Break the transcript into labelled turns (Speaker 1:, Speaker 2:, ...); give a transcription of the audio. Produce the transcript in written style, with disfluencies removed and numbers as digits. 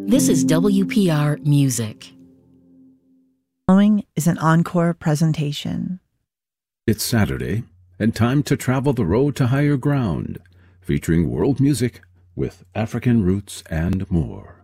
Speaker 1: This is WPR Music.
Speaker 2: Following is an encore presentation.
Speaker 3: It's Saturday, and time to travel the road to higher ground, featuring world music with African roots and more.